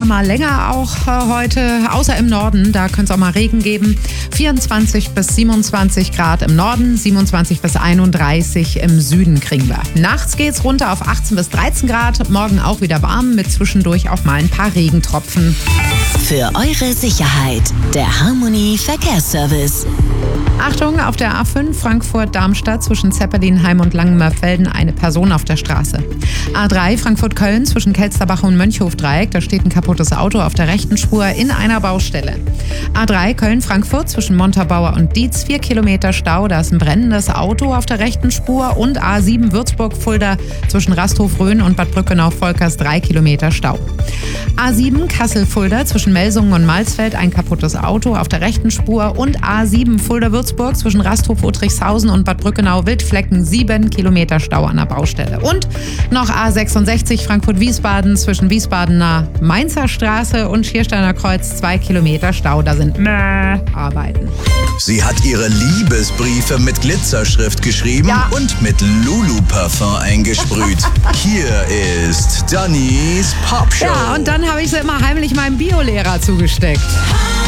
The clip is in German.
mal länger auch heute, außer im Norden. Da könnte es auch mal Regen geben. 24 bis 27 Grad im Norden, 27 bis 31 im Süden kriegen wir. Nachts geht's runter auf 18 bis 13 Grad. Morgen auch wieder warm mit zwischendurch auch mal ein paar Regentropfen. Für eure Sicherheit, der Harmony Verkehrsservice. Achtung, auf der A5 Frankfurt-Darmstadt zwischen Zeppelinheim und Langenmörfelden eine Person auf der Straße. A3 Frankfurt-Köln zwischen Kelsterbach und Mönchhofdreieck, da steht ein kaputtes Auto auf der rechten Spur in einer Baustelle. A3 Köln-Frankfurt zwischen Montabaur und Dietz, 4 Kilometer Stau, da ist ein brennendes Auto auf der rechten Spur. Und A7 Würzburg-Fulda zwischen Rasthof-Rhön und Bad Brückenau-Volkers, 3 Kilometer Stau. A7 Kassel-Fulda zwischen Melsungen und Malsfeld ein kaputtes Auto auf der rechten Spur. Und A7 Fulda-Würzburg zwischen Rasthof-Otrichshausen und Bad Brückenau-Wildflecken, 7 Kilometer Stau an der Baustelle. Und noch A66 Frankfurt-Wiesbaden zwischen Wiesbadener Mainzer Straße und Schiersteiner Kreuz, 2 Kilometer Stau. Da sind Arbeiten. Sie hat ihre Liebesbriefe mit Glitzerschrift geschrieben und mit Lulu-Parfum eingesprüht. Hier ist Dannys Popshow. Ja, und dann habe ich sie immer heimlich meinem Biolehrer zugesteckt.